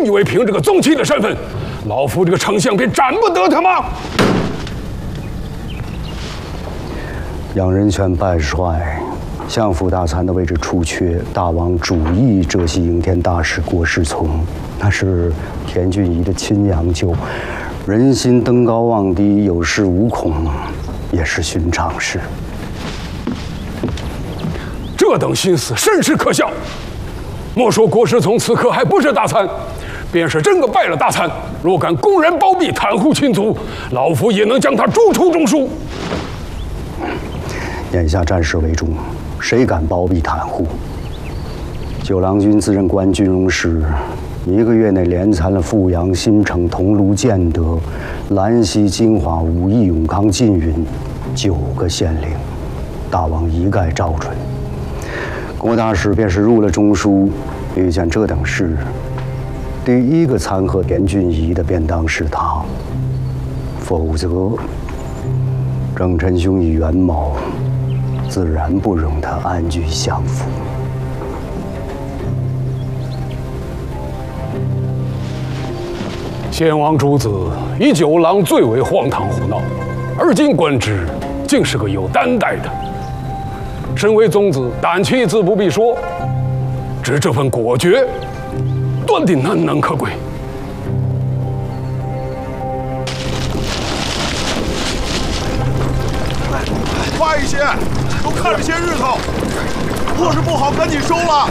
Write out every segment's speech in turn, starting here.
真以为凭这个宗亲的身份，老夫这个丞相便斩不得他吗？ 杨仁泉拜帅，相府大参的位置出缺，大王主意浙西营田大使郭世从，那是田俊仪的亲杨舅，人心登高望低，有恃无恐，也是寻常事。 这等心思甚是可笑。莫说郭世从此刻还不是大参，便是真个败了大参，若敢公然包庇袒护亲族，老夫也能将他逐出中书。 眼下战事为重，谁敢包庇袒护？九郎君自任官军容使，1个月内连参了富阳、新城、桐庐、建德、兰溪、金华、武义、永康、缙云9个县令，大王一概照准。郭大使便是入了中书，遇见这等事，第一个参劾田俊仪的便当是他，否则郑臣兄以元谋，自然不容他安居相府。 先王主子以九郎最为荒唐胡闹，而今观之，竟是个有担待的。身为宗子，胆气自不必说，只这份果决，断定难能可贵。 快一些，都看着些日头，货是不好，赶紧收了。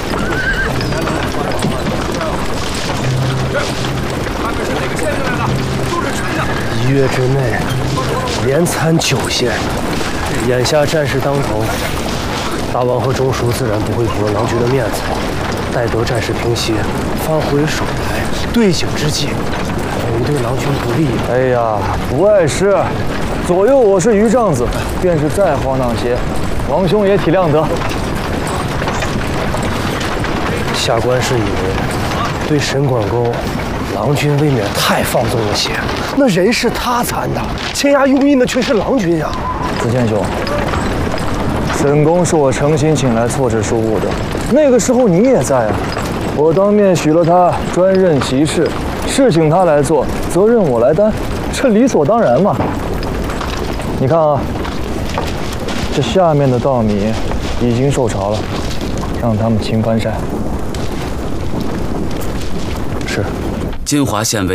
1月之内连参9县，眼下战事当头，大王和中书自然不会驳郎君的面子。待得战事平息，放回手来，对景之计，恐对郎君不利。 哎呀，不碍事，左右我是余丈子，便是再荒唐些，王兄也体谅得。 下官是以为，对沈管公，郎君未免太放纵了些。那人是他参的，签押用印的却是郎君呀。 子建兄，沈公是我诚心请来错置书务的，那个时候你也在啊。我当面许了他专任其事，事请他来做，责任我来担，这理所当然嘛。你看啊，这下面的稻米已经受潮了，让他们勤翻晒。 是。 金华县为